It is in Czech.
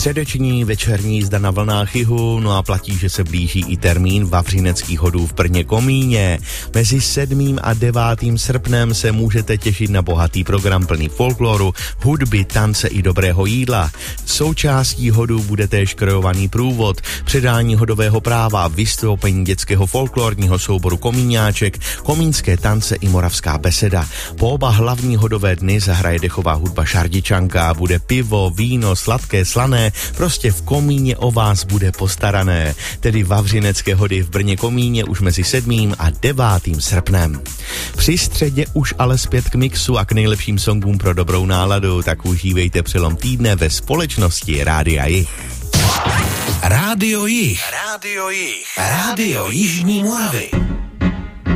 Středeční večerní jízda na vlnách jihu, no a platí, že se blíží i termín vavřineckých hodů v Brně Komíně. Mezi 7. a 9. srpnem se můžete těšit na bohatý program plný folkloru, hudby, tance i dobrého jídla. Součástí hodů bude též kreovaný průvod, předání hodového práva, vystoupení dětského folklorního souboru Komíňáček, komínské tance i moravská beseda. Po oba hlavní hodové dny zahraje dechová hudba Šardičanka, bude pivo, víno, sladké, slané, prostě v Komíně o vás bude postarané. Tedy vavřinecké hody v Brně Komíně už mezi 7. a 9. srpnem. Při středě už ale zpět k mixu a k nejlepším songům pro dobrou náladu, tak užívejte přelom týdne ve společnosti Rádia Jih. Rádio Jih. Rádio Jih. Rádio Jižní Moravy.